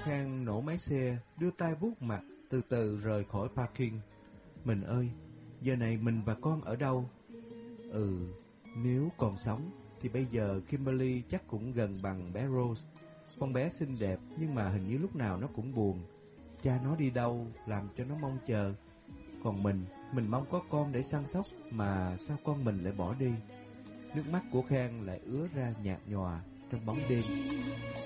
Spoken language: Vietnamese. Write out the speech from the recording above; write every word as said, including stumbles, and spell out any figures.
Khang nổ máy xe, đưa tay vuốt mặt, từ từ rời khỏi parking. Mình ơi, giờ này mình và con ở đâu? Ừ, nếu còn sống thì bây giờ Kimberly chắc cũng gần bằng bé Rose. Con bé xinh đẹp nhưng mà hình như lúc nào nó cũng buồn. Cha nó đi đâu làm cho nó mong chờ. Còn mình, mình mong có con để săn sóc, mà sao con mình lại bỏ đi? Nước mắt của Khang lại ứa ra nhạt nhòa trong bóng đêm.